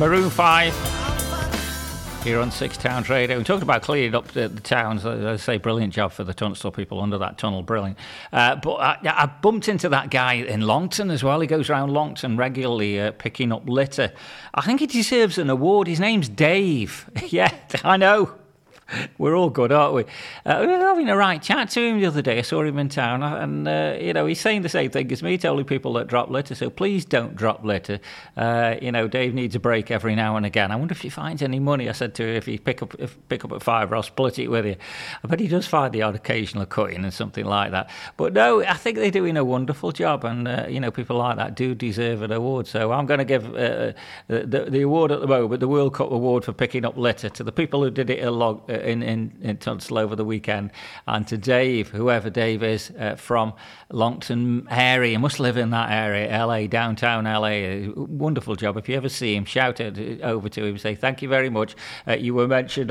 Maroon 5 here on Six Towns Radio. We talked about cleaning up the towns. I say brilliant job for the Tunstall people under that tunnel, brilliant. But I bumped into that guy in Longton as well. He goes around Longton regularly picking up litter. I think he deserves an award. His name's Dave. Yeah, I know. We're all good, aren't we? We were having a right chat to him the other day. I saw him in town, and he's saying the same thing as me, telling people that drop litter. So please don't drop litter. Dave needs a break every now and again. I wonder if he finds any money. I said to him, if you pick up at £5, I'll split it with you. I bet he does find the odd occasional cutting and something like that. But no, I think they're doing a wonderful job, and people like that do deserve an award. So I'm going to give the award at the moment, the World Cup award for picking up litter, to the people who did it in Tunstall over the weekend, and to Dave, whoever Dave is, from Longton area. Must live in that area, LA, downtown LA. Wonderful job. If you ever see him, shout it over to him, say thank you very much. You were mentioned